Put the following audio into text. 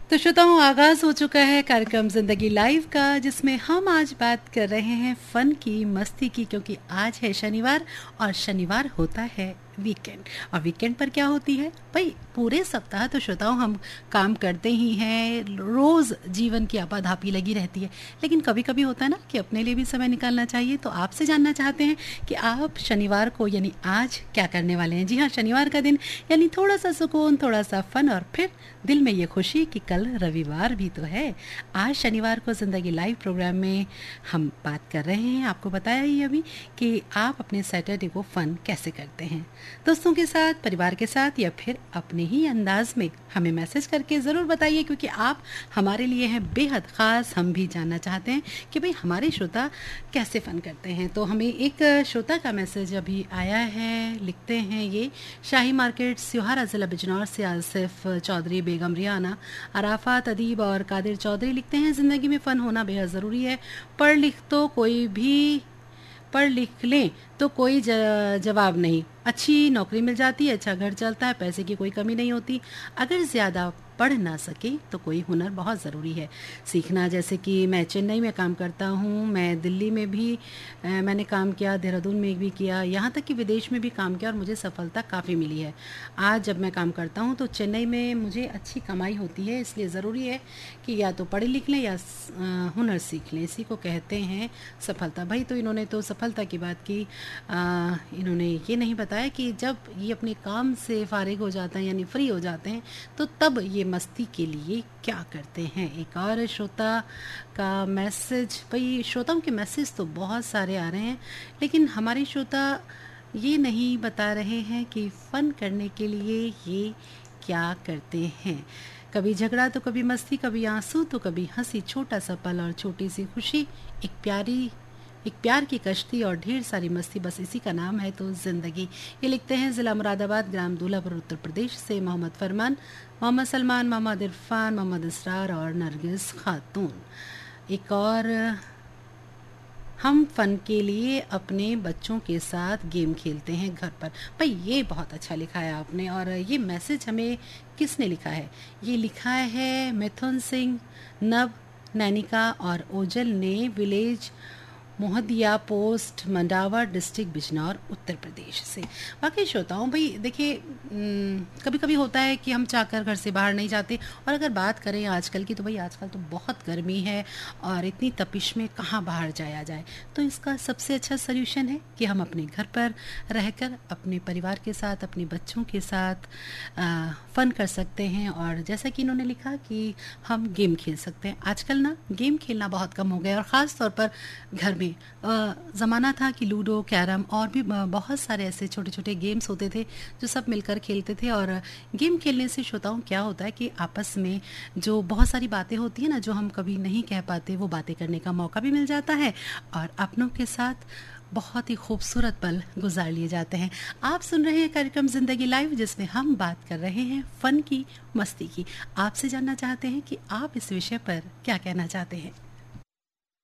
तो श्रोताओं, आगाज हो चुका है कार्यक्रम जिंदगी लाइव का, जिसमें हम आज बात कर रहे हैं फन की, मस्ती की, क्योंकि आज है शनिवार और शनिवार होता है वीकेंड। और वीकेंड पर क्या होती है भाई, पूरे सप्ताह तो श्रोताओं हम काम करते ही हैं, रोज जीवन की आपाधापी लगी रहती है, लेकिन कभी कभी होता है ना कि अपने लिए भी समय निकालना चाहिए। तो आपसे जानना चाहते हैं कि आप शनिवार को यानी आज क्या करने वाले हैं। जी हाँ, शनिवार का दिन यानी थोड़ा सा सुकून, थोड़ा सा फन और फिर दिल में ये खुशी कि कल रविवार भी तो है। आज शनिवार को जिंदगी लाइव प्रोग्राम में हम बात कर रहे हैं, आपको बताया ही अभी, कि आप अपने सैटरडे को फन कैसे करते हैं, दोस्तों के साथ, परिवार के साथ, या फिर अपने ही अंदाज में। हमें मैसेज करके ज़रूर बताइए, क्योंकि आप हमारे लिए हैं बेहद ख़ास। हम भी जानना चाहते हैं कि भाई हमारे श्रोता कैसे फ़न करते हैं। तो हमें एक श्रोता का मैसेज अभी आया है, लिखते हैं ये शाही मार्केट स्योहारा ज़िला बिजनौर से आसिफ चौधरी, बेगम रियाना, अराफात अदीब और कादिर चौधरी लिखते हैं, ज़िंदगी में फ़न होना बेहद ज़रूरी है। पढ़ लिख लें तो कोई जवाब नहीं, अच्छी नौकरी मिल जाती है, अच्छा घर चलता है, पैसे की कोई कमी नहीं होती। अगर ज़्यादा पढ़ ना सके तो कोई हुनर बहुत ज़रूरी है सीखना। जैसे कि मैं चेन्नई में काम करता हूँ, मैं दिल्ली में भी मैंने काम किया, देहरादून में भी किया, यहाँ तक कि विदेश में भी काम किया और मुझे सफलता काफ़ी मिली है। आज जब मैं काम करता हूँ तो चेन्नई में मुझे अच्छी कमाई होती है, इसलिए ज़रूरी है कि या तो पढ़ लिख लें या हुनर सीख लें, इसी को कहते हैं सफलता। भाई तो इन्होंने तो सफलता की बात की, इन्होंने ये नहीं बताया कि जब ये अपने काम से फारिग हो जाते हैं यानी फ्री हो जाते हैं तो तब ये मस्ती के लिए क्या करते हैं। एक और श्रोता का मैसेज, भाई श्रोताओं के मैसेज तो बहुत सारे आ रहे हैं, लेकिन हमारे श्रोता ये नहीं बता रहे हैं कि फ़न करने के लिए ये क्या करते हैं। कभी झगड़ा तो कभी मस्ती, कभी आंसू तो कभी हंसी, छोटा सा पल और छोटी सी खुशी, एक प्यार की कश्ती और ढेर सारी मस्ती, बस इसी का नाम है तो जिंदगी। ये लिखते हैं जिला मुरादाबाद, ग्राम दूल्हापुर, उत्तर प्रदेश से मोहम्मद फरमान, मोहम्मद सलमान, मोहम्मद इरफान, मोहम्मद इसरार और नरगिस खातून। एक और, हम फ़न के लिए अपने बच्चों के साथ गेम खेलते हैं घर पर। भाई ये बहुत अच्छा लिखा है आपने। और ये मैसेज हमें किसने लिखा है? ये लिखा है मिथुन सिंह, नव, नैनिका और ओजल ने, village मोहदिया post, Mandawa, district Bijnor, Uttar Pradesh से। बाकी श्रोताओं, भाई देखिए, कभी कभी होता है कि हम चाहकर घर से बाहर नहीं जाते, और अगर बात करें आजकल की तो भाई आजकल तो बहुत गर्मी है और इतनी तपिश में कहाँ बाहर जाया जाए। तो इसका सबसे अच्छा सल्यूशन है कि हम अपने घर पर रहकर अपने परिवार के साथ, अपने बच्चों के साथ फ़न कर सकते हैं। और जैसा कि इन्होंने लिखा कि हम गेम खेल सकते हैं। आजकल ना गेम खेलना बहुत कम हो गया, और ख़ास तौर पर घर में। ज़माना था कि लूडो, कैरम और भी बहुत सारे ऐसे छोटे छोटे गेम्स होते थे जो सब मिलकर खेलते थे। और गेम खेलने से श्रोताओं क्या होता है कि आपस में जो बहुत सारी बातें होती हैं ना, जो हम कभी नहीं कह पाते, वो बातें करने का मौका भी मिल जाता है और अपनों के साथ बहुत ही खूबसूरत पल गुजार लिए जाते हैं। आप सुन रहे हैं कार्यक्रम जिंदगी लाइव, जिसमें हम बात कर रहे हैं फ़न की, मस्ती की। आपसे जानना चाहते हैं कि आप इस विषय पर क्या कहना चाहते हैं।